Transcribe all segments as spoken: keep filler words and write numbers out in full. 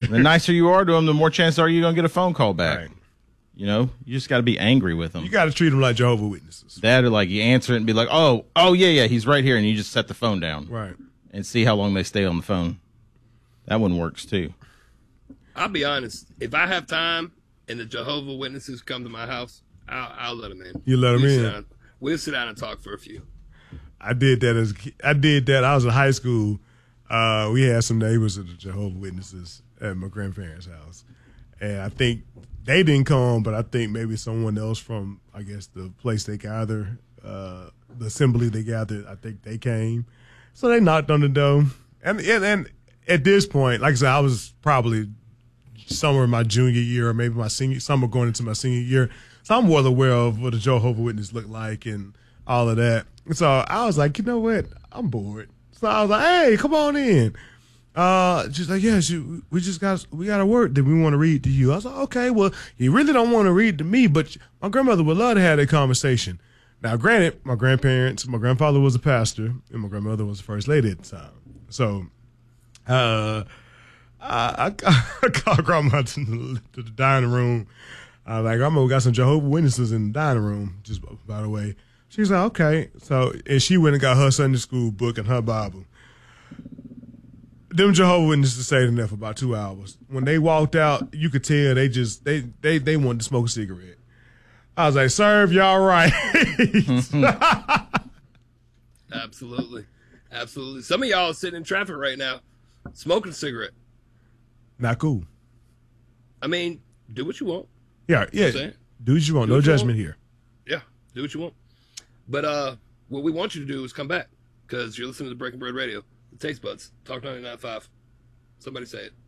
The nicer you are to them, the more chance are you going to get a phone call back. Right. You know, you just got to be angry with them. You got to treat them like Jehovah's Witnesses. That or like you answer it and be like, oh, oh, yeah, yeah, he's right here. And you just set the phone down. Right. And see how long they stay on the phone. That one works too. I'll be honest. If I have time and the Jehovah's Witnesses come to my house, I'll, I'll let them in. You let them we'll in? Sit down, we'll sit down and talk for a few. I did that as I did that. I was in high school. Uh, we had some neighbors of the Jehovah's Witnesses at my grandparents' house. And I think they didn't come, but I think maybe someone else from, I guess, the place they gather, uh, the assembly they gathered, I think they came. So they knocked on the door. And, and, and at this point, like I said, I was probably somewhere in my junior year or maybe my senior, somewhere going into my senior year. So I'm well aware of what a Jehovah's Witness look like and all of that. So I was like, you know what? I'm bored. So I was like, hey, come on in. Uh, she's like, yes, you, we just got we got a word that we want to read to you. I was like, okay, well, you really don't want to read to me, but my grandmother would love to have that conversation. Now, granted, my grandparents, my grandfather was a pastor, and my grandmother was the first lady at the time. So, uh, I, I, I called grandma to the, to the dining room. I was like, grandma, we got some Jehovah's Witnesses in the dining room, just by the way. She's like, okay. So, and she went and got her Sunday school book and her Bible. Them Jehovah's Witnesses stayed in there for about two hours. When they walked out, you could tell they just, they, they, they wanted to smoke a cigarette. I was like, serve y'all right. Absolutely. Absolutely. Some of y'all are sitting in traffic right now, smoking a cigarette. Not cool. I mean, do what you want. Yeah, yeah. You know do what you want. Do no what you judgment want. here. Yeah, do what you want. But uh, what we want you to do is come back because you're listening to Breaking Bread Radio. The Taste Buds. Talk ninety-nine point five. Somebody say it.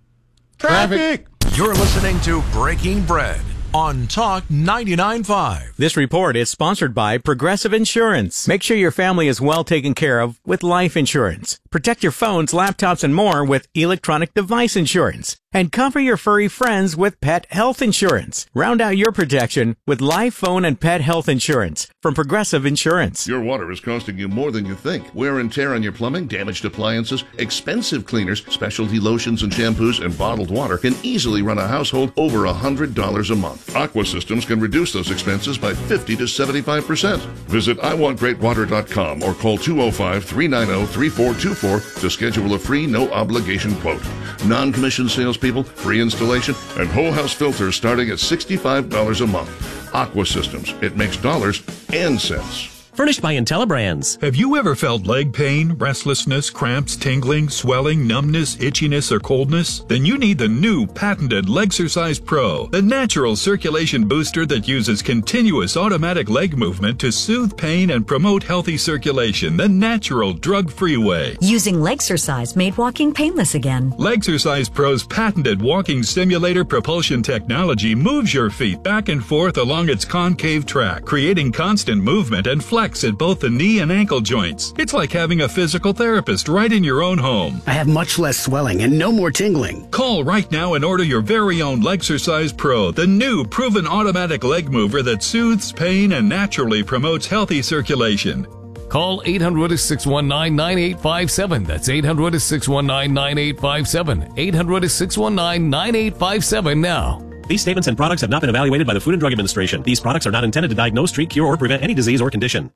Traffic. You're listening to Breaking Bread on Talk ninety-nine point five. This report is sponsored by Progressive Insurance. Make sure your family is well taken care of with life insurance. Protect your phones, laptops, and more with electronic device insurance. And cover your furry friends with pet health insurance. Round out your protection with life, phone, and pet health insurance from Progressive Insurance. Your water is costing you more than you think. Wear and tear on your plumbing, damaged appliances, expensive cleaners, specialty lotions and shampoos, and bottled water can easily run a household over one hundred dollars a month. Aqua Systems can reduce those expenses by fifty to seventy-five percent. Visit I want great water dot com or call two oh five, three nine oh, three four two four to schedule a free, no-obligation quote. Non-commissioned salespeople, free installation, and whole house filters starting at sixty-five dollars a month. Aqua Systems. It makes dollars and cents. Furnished by IntelliBrands. Have you ever felt leg pain, restlessness, cramps, tingling, swelling, numbness, itchiness, or coldness? Then you need the new patented Legsercise Pro, the natural circulation booster that uses continuous automatic leg movement to soothe pain and promote healthy circulation the natural, drug-free way. Using Legsercise made walking painless again. Legsercise Pro's patented walking simulator propulsion technology moves your feet back and forth along its concave track, creating constant movement and flex at both the knee and ankle joints. It's like having a physical therapist right in your own home. I have much less swelling and no more tingling. Call right now and order your very own Legsercise Pro, the new proven automatic leg mover that soothes pain and naturally promotes healthy circulation. Call eight hundred, six one nine, nine eight five seven. That's eight hundred, six one nine, nine eight five seven. eight hundred, six one nine, nine eight five seven now. These statements and products have not been evaluated by the Food and Drug Administration. These products are not intended to diagnose, treat, cure, or prevent any disease or condition.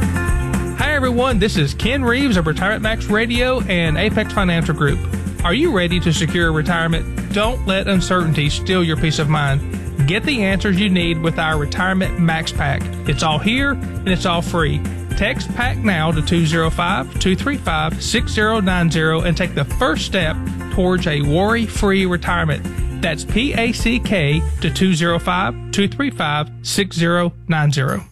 Hi, everyone. This is Ken Reeves of Retirement Max Radio and Apex Financial Group. Are you ready to secure retirement? Don't let uncertainty steal your peace of mind. Get the answers you need with our Retirement Max Pack. It's all here, and it's all free. Text PACK now to two oh five, two three five, six oh nine oh and take the first step towards a worry-free retirement. That's P A C K to two oh five, two three five, six oh nine oh.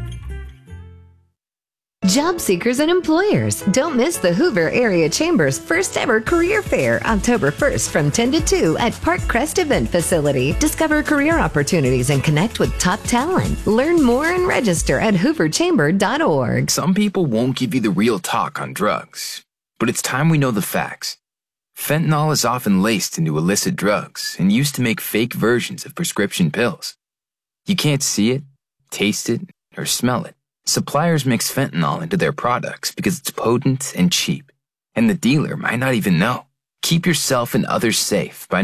Job seekers and employers, don't miss the Hoover Area Chamber's first ever career fair, October first from ten to two at Park Crest Event Facility. Discover career opportunities and connect with top talent. Learn more and register at hoover chamber dot org. Some people won't give you the real talk on drugs, but it's time we know the facts. Fentanyl is often laced into illicit drugs and used to make fake versions of prescription pills. You can't see it, taste it, or smell it. Suppliers mix fentanyl into their products because it's potent and cheap, and the dealer might not even know. Keep yourself and others safe by